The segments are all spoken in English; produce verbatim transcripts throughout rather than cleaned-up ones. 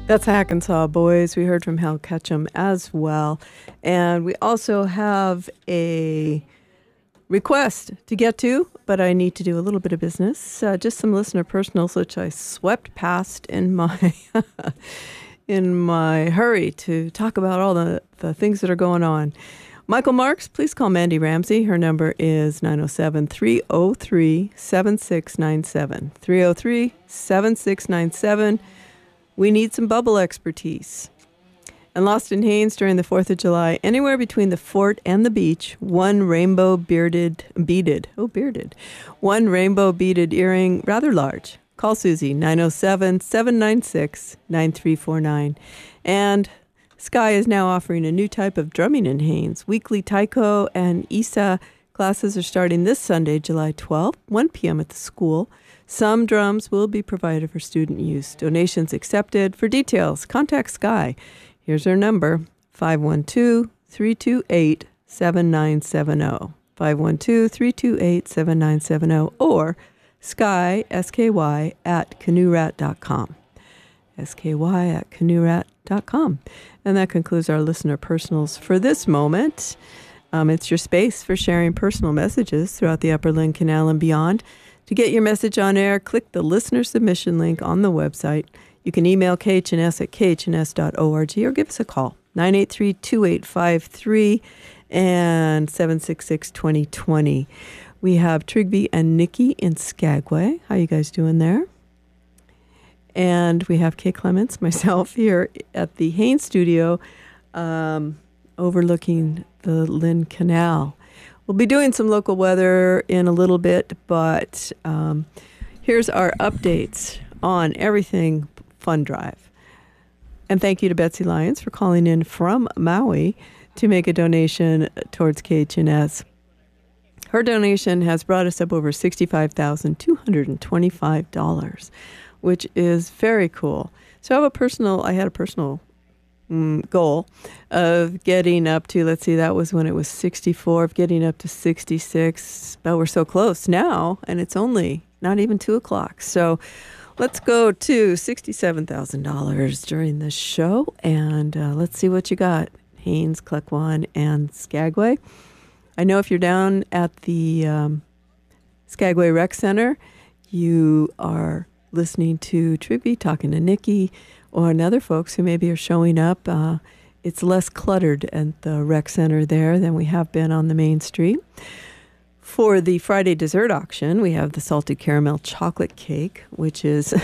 That's Hackensaw Boys. We heard from Hal Ketchum as well. And we also have a request to get to, but I need to do a little bit of business. Uh, just some listener personals, which I swept past in my in my hurry to talk about all the, the things that are going on. Michael Marks, please call Mandy Ramsey. Her number is nine oh seven, three oh three, seven six nine seven. three oh three, seven six nine seven. We need some bubble expertise. And Lost in Haines during the fourth of July, anywhere between the fort and the beach, one rainbow bearded, beaded, oh, bearded, one rainbow beaded earring, rather large. Call Susie, nine oh seven, seven nine six, nine three four nine. And Sky is now offering a new type of drumming in Haines. Weekly taiko and isa classes are starting this Sunday, July twelfth, one p.m. at the school. Some drums will be provided for student use. Donations accepted. For details, contact Sky. Here's her number, five one two, three two eight, seven nine seven zero. five one two, three two eight, seven nine seven zero or Sky, S K Y, at canoe rat dot com. S K Y at canoe rat dot com. And that concludes our listener personals for this moment. Um, it's your space for sharing personal messages throughout the Upper Lynn Canal and beyond. To get your message on air, click the listener submission link on the website. You can email K H N S at K H N S dot org or give us a call, nine eight three, two eight five three and seven six six, two oh two oh. We have Trigby and Nikki in Skagway. How you guys doing there? And we have Kay Clements, myself, here at the Haines studio um, overlooking the Lynn Canal. We'll be doing some local weather in a little bit, but um, here's our updates on everything Fund Drive. And thank you to Betsy Lyons for calling in from Maui to make a donation towards K H N S. Her donation has brought us up over sixty-five thousand two hundred twenty-five dollars, which is very cool. So I have a personal, I had a personal mm, goal of getting up to, let's see, that was when it was sixty-four, of getting up to sixty-six. But we're so close now, and it's only not even two o'clock. So let's go to sixty-seven thousand dollars during this show, and uh, let's see what you got. Haines, Klekwan, and Skagway. I know if you're down at the um, Skagway Rec Center, you are listening to Tribby, talking to Nikki, or other folks who maybe are showing up. Uh, it's less cluttered at the rec center there than we have been on the main street. For the Friday dessert auction, we have the salted caramel chocolate cake, which is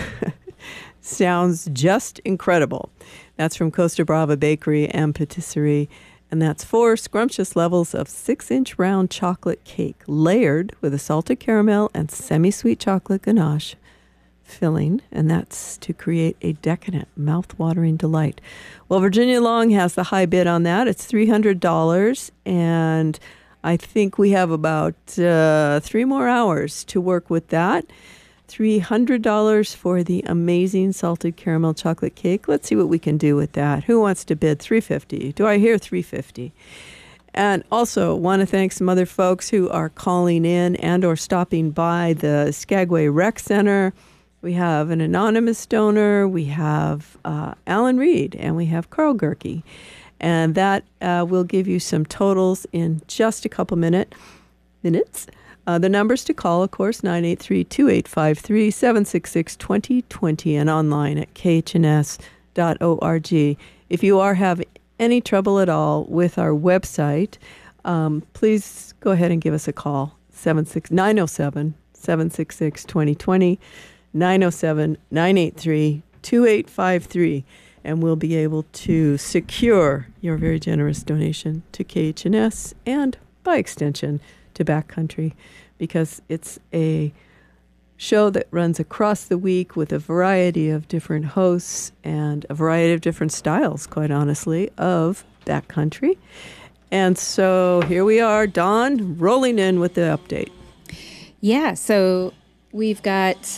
sounds just incredible. That's from Costa Brava Bakery and Patisserie. And that's four scrumptious levels of six-inch round chocolate cake, layered with a salted caramel and semi-sweet chocolate ganache filling, and that's to create a decadent, mouth-watering delight. Well, Virginia Long has the high bid on that. It's three hundred dollars, and I think we have about uh, three more hours to work with that. three hundred dollars for the amazing salted caramel chocolate cake. Let's see what we can do with that. Who wants to bid three hundred fifty dollars? Do I hear three hundred fifty dollars? And also want to thank some other folks who are calling in and or stopping by the Skagway Rec Center. We have an anonymous donor. We have uh, Alan Reed, and we have Carl Gerke. And that uh, will give you some totals in just a couple minute, minutes. Uh, the numbers to call, of course, nine eight three, two eight five three, seven six six, two oh two oh and online at K H N S dot org. If you are having any trouble at all with our website, um, please go ahead and give us a call, nine oh seven, seven six six, two oh two oh, nine oh seven, nine eight three, two eight five three, and we'll be able to secure your very generous donation to K H N S and, by extension, to Backcountry, because it's a show that runs across the week with a variety of different hosts and a variety of different styles, quite honestly, of Backcountry. And so here we are, Dawn, rolling in with the update. Yeah, so we've got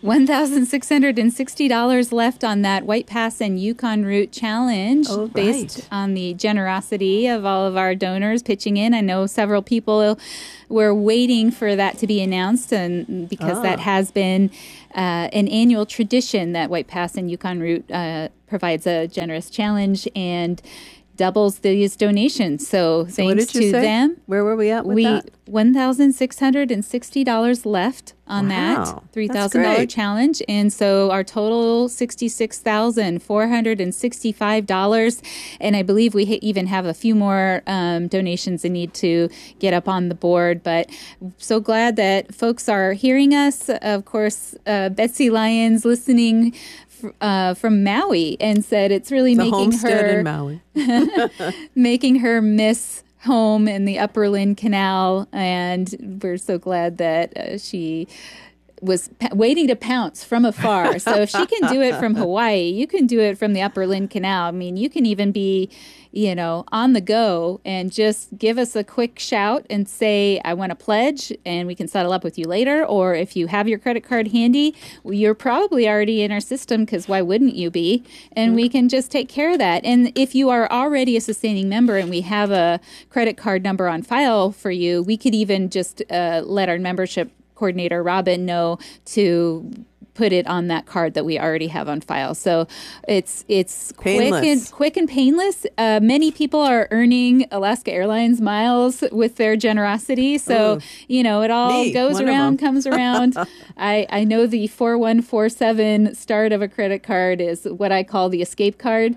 one thousand six hundred sixty dollars left on that White Pass and Yukon Route Challenge, oh, based right. on the generosity of all of our donors pitching in. I know several people were waiting for that to be announced, and because ah. that has been uh, an annual tradition that White Pass and Yukon Route uh, provides a generous challenge and doubles these donations. So, so thanks what did you to say? them. Where were we at with we, that? one thousand six hundred sixty dollars left on wow. that three thousand dollars challenge. And so our total sixty-six thousand four hundred sixty-five dollars. And I believe we even have a few more um, donations that need to get up on the board. But so glad that folks are hearing us. Of course, uh, Betsy Lyons listening Uh, from Maui, and said it's really it's making a homestead her in Maui. making her miss home in the Upper Lynn Canal, and we're so glad that uh, she was p- waiting to pounce from afar. So if she can do it from Hawaii, you can do it from the Upper Lynn Canal. I mean, you can even be, you know, on the go and just give us a quick shout and say, I want to pledge, and we can settle up with you later. Or if you have your credit card handy, you're probably already in our system, because why wouldn't you be? And mm-hmm. we can just take care of that. And if you are already a sustaining member and we have a credit card number on file for you, we could even just uh, let our membership coordinator, Robin, know to put it on that card that we already have on file. So it's it's painless. quick and quick and painless. Uh, many people are earning Alaska Airlines miles with their generosity. So, Ooh. you know, it all Me, goes around, comes around. I, I know the four one four seven start of a credit card is what I call the escape card.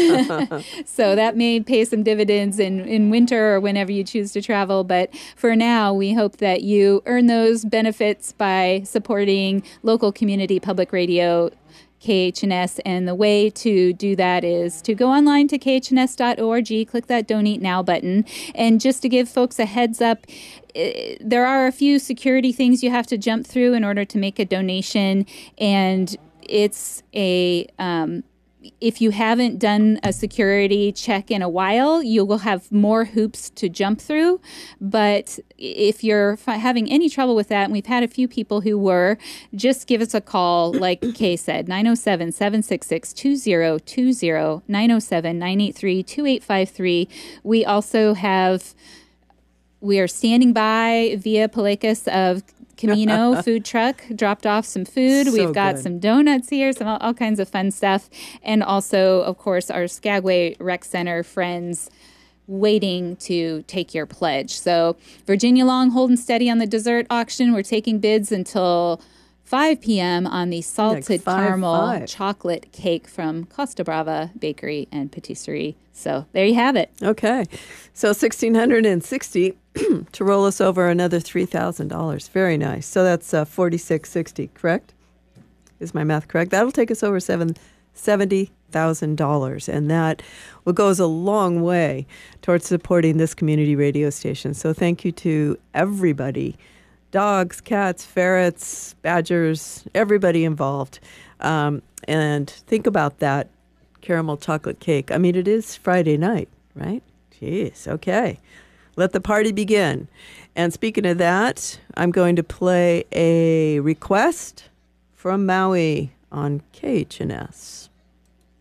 So that may pay some dividends in, in winter or whenever you choose to travel. But for now, we hope that you earn those benefits by supporting local community public radio, K H N S, and the way to do that is to go online to K H N S dot org, click that Donate Now button, and just to give folks a heads up, there are a few security things you have to jump through in order to make a donation, and it's a um, if you haven't done a security check in a while, you will have more hoops to jump through. But if you're fi- having any trouble with that, and we've had a few people who were, just give us a call, like Kay said, nine oh seven, seven six six, two oh two oh, nine oh seven, nine eight three, two eight five three. We also have, we are standing by via Pelekas of Camino food truck, dropped off some food. So We've got good. some donuts here, some all, all kinds of fun stuff. And also, of course, our Skagway Rec Center friends waiting to take your pledge. So Virginia Long holding steady on the dessert auction. We're taking bids until five p.m. on the salted Like five, caramel five. chocolate cake from Costa Brava Bakery and Patisserie. So there you have it. Okay. So one thousand six hundred sixty to roll us over another three thousand dollars. Very nice. So that's uh, forty-six sixty, correct? Is my math correct? That'll take us over seven, seventy thousand dollars, and that will goes a long way towards supporting this community radio station. So thank you to everybody, dogs, cats, ferrets, badgers, everybody involved. Um, and think about that caramel chocolate cake. I mean, it is Friday night, right? Jeez, okay. Let the party begin. And speaking of that, I'm going to play a request from Maui on K H N S.